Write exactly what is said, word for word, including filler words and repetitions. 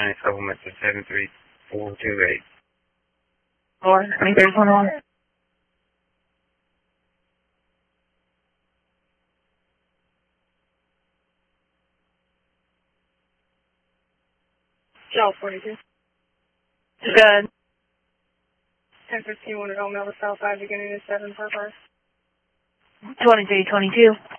County supplement to seven three four two eight. Four, twenty-three, twenty-one. Joe forty-two. Good. ten fifteen, one at Old Melba South five, beginning at seven per car. twenty-three, twenty-two.